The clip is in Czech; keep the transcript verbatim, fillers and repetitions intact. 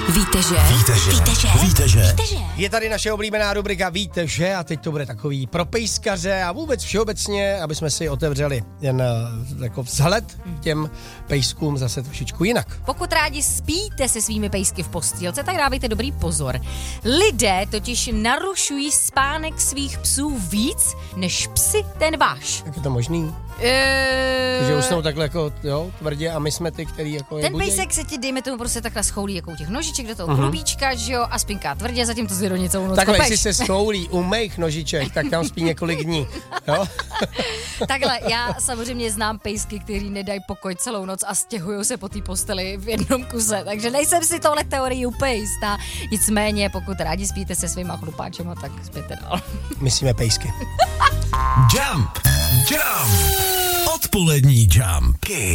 Víte, že? Víte, že? Víte, že? Víte, že? Víte, že? Je tady naše oblíbená rubrika Víte, že? A teď to bude takový pro pejskaře a vůbec všeobecně, aby jsme si otevřeli jen jako vzhled těm pejskům zase trošičku jinak. Pokud rádi spíte se svými pejsky v postýlce, tak dávejte dobrý pozor. Lidé totiž narušují spánek svých psů víc, než psi ten váš. Jak je to možný? Eee... Že usnou takhle jako, jo, tvrdě a my jsme ty, který jako je Ten buděj. pejsek se ti, dejme tomu, prostě takhle schoulí jako u těch nožiček do toho Mhm. klubíčka, že jo, a spinká tvrdě, zatím to si do něco noc Takhle, kopeš. jestli se schoulí u mých nožiček, tak tam spí několik dní, jo? Takhle, já samozřejmě znám pejsky, který nedají pokoj celou noc a stěhují se po té posteli v jednom kuse, takže nejsem si tohle teorii úplně jistá. Nicméně, pokud rádi spíte se svýma chlupáčema, tak spěte dál. Myslíme pejsky. Jump! Jump! Odpolední Jump.